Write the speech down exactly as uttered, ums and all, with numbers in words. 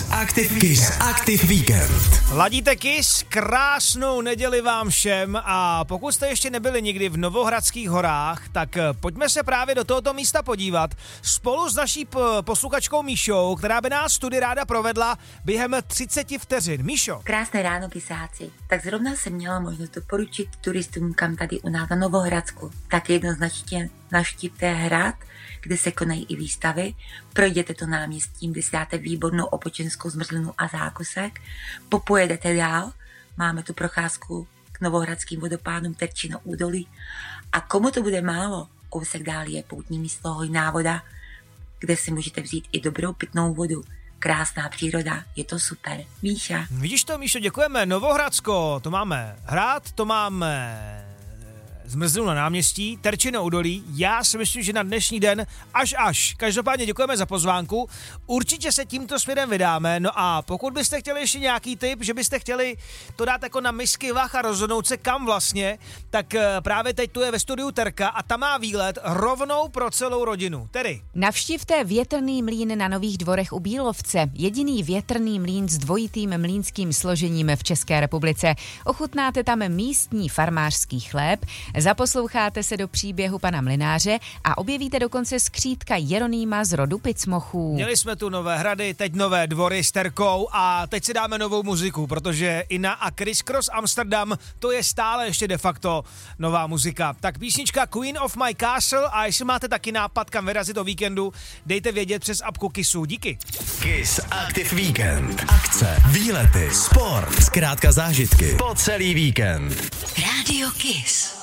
Active Kiss Active Weekend. Ladíte Kiss, krásnou neděli vám všem a pokud jste ještě nebyli nikdy v Novohradských horách, tak pojďme se právě do tohoto místa podívat spolu s naší posluchačkou Míšou, která by nás tudy ráda provedla během třicet vteřin. Míšo. Krásné ráno, Kisáci. Tak zrovna jsem měla možnost doporučit turistům, kam tady u nás na Novohradsku. Tak jednoznačně navštivte hrad, kde se konají i výstavy. Projděte to náměstím, kde si dáte výbornou opočenskou zmrzlinu a zákusek. Popojedete dál, máme tu procházku k novohradským vodopádům Terčino údolí. A komu to bude málo, kousek dál je poutní místo Hojná voda, kde si můžete vzít i dobrou pitnou vodu. Krásná příroda, je to super. Míša. Vidíš to, Míšo, děkujeme. Novohradsko, to máme hrad, to máme zmrzlinu na náměstí, Terčino údolí. Já si myslím, že na dnešní den až až. Každopádně děkujeme za pozvánku. Určitě se tímto směrem vydáme. No a pokud byste chtěli ještě nějaký tip, že byste chtěli to dát jako na misky vah a rozhodnout se kam vlastně, tak právě teď tu je ve studiu Terka a ta má výlet rovnou pro celou rodinu. Tedy navštivte větrný mlýn na Nových Dvorech u Bílovce. Jediný větrný mlýn s dvojitým mlýnským složením v České republice. Ochutnáte tam místní farmářský chléb, zaposloucháte se do příběhu pana mlynáře a objevíte dokonce skřídka Jeronýma z rodu Picmochů. Měli jsme tu nové hrady, teď nové dvory s Terkou a teď si dáme novou muziku, protože Ina a Criss Cross Amsterdam, to je stále ještě de facto nová muzika. Tak písnička Queen of My Castle a jestli máte taky nápad, kam vyrazit o víkendu, dejte vědět přes apku Kissu. Díky. Kiss Active Weekend. Akce, výlety, sport, zkrátka zážitky po celý víkend. Rádio Kiss.